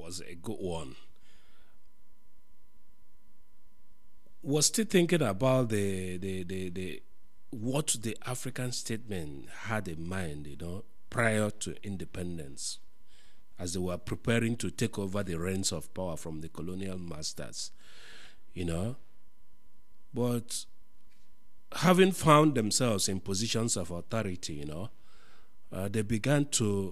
was a good one. Was still thinking about the what the African statement had in mind, prior to independence, as they were preparing to take over the reins of power from the colonial masters, But having found themselves in positions of authority, they began to,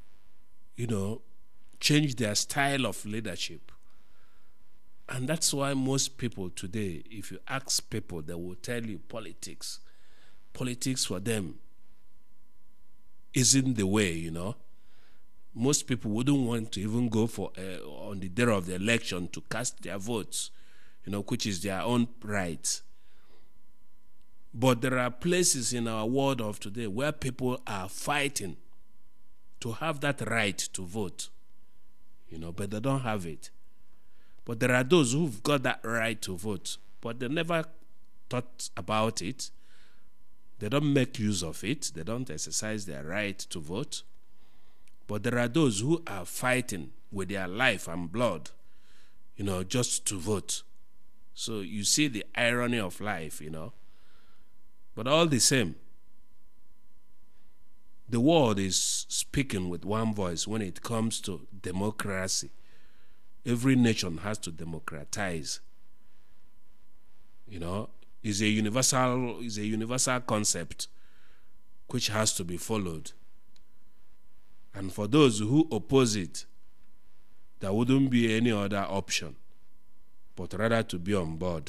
change their style of leadership. And that's why most people today, if you ask people, they will tell you politics. Politics for them isn't the way, Most people wouldn't want to even go for on the day of the election to cast their votes, which is their own right. But there are places in our world of today where people are fighting to have that right to vote, but they don't have it. But there are those who've got that right to vote, but they never thought about it. They don't make use of it. They don't exercise their right to vote. But there are those who are fighting with their life and blood, just to vote. So you see the irony of life, But all the same, the world is speaking with one voice when it comes to democracy. Every nation has to democratize. Is a universal concept which has to be followed. And for those who oppose it, there wouldn't be any other option, but rather to be on board.